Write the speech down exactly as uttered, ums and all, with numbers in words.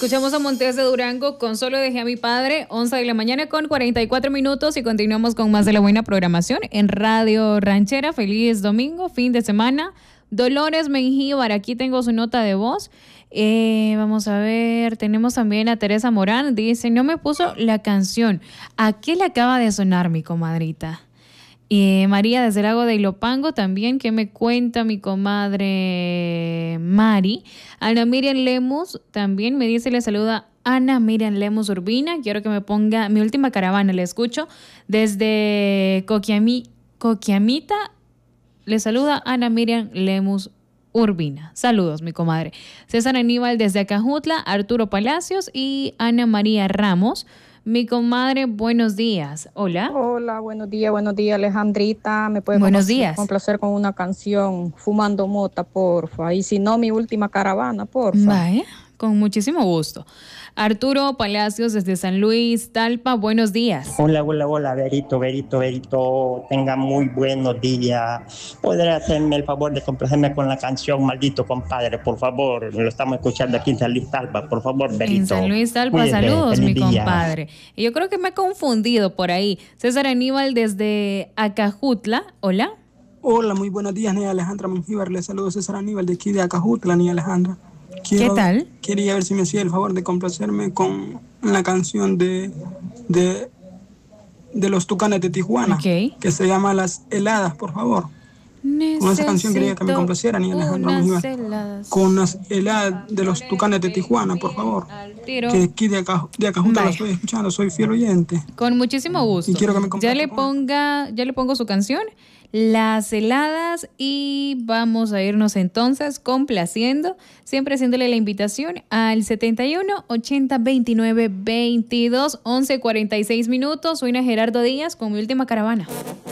Escuchamos a Montes de Durango con Solo dejé a mi padre, once de la mañana con cuarenta y cuatro minutos y continuamos con más de la buena programación en Radio Ranchera. Feliz domingo, fin de semana. Dolores Mengíbar, aquí tengo su nota de voz. Eh, vamos a ver, tenemos también a Teresa Morán, dice, no me puso la canción. ¿A qué le acaba de sonar, mi comadrita? Y María desde el lago de Ilopango también, que me cuenta mi comadre Mari. Ana Miriam Lemus también me dice, le saluda Ana Miriam Lemus Urbina. Quiero que me ponga mi última caravana, le escucho desde Coquiami, Coquiamita. Le saluda Ana Miriam Lemus Urbina. Saludos, mi comadre. César Aníbal desde Acajutla, Arturo Palacios y Ana María Ramos. Mi comadre, buenos días. Hola. Hola, buenos días, buenos días, Alejandrita. ¿Me puede buenos complacer, días. complacer con una canción, Fumando Mota, porfa? Y si no, mi última caravana, porfa. Vaya, con muchísimo gusto. Arturo Palacios desde San Luis, Talpa, buenos días. Hola, hola, hola, Verito, Verito, Verito, tenga muy buenos días. ¿Podría hacerme el favor de complacerme con la canción Maldito Compadre, por favor? Lo estamos escuchando aquí en San Luis Talpa, por favor, Verito. En San Luis Talpa, cuídese, saludos, mi día. compadre. Y yo creo que me he confundido por ahí. César Aníbal desde Acajutla, hola. Hola, muy buenos días, Nia Alejandra Mengíbar. Les saludo César Aníbal de aquí de Acajutla, Nia Alejandra. ¿Qué Quiero, tal? Quería ver si me hacía el favor de complacerme con la canción de, de, de los Tucanes de Tijuana, okay. que se llama Las Heladas, por favor. Necesito con esa canción quería que me complaciera, Nia Alejandra Mengíbar. Con las heladas de los Tucanes de Tijuana, por favor. Que aquí de, Acá, de Acajutla la estoy escuchando, soy fiel oyente. Con muchísimo gusto. Y quiero que me ya le ponga, ya le pongo su canción. Las heladas y vamos a irnos entonces complaciendo, siempre haciéndole la invitación al setenta y uno, ochenta, veintinueve, veintidós, once, cuarenta y seis minutos. Soy Gerardo Díaz con mi última caravana.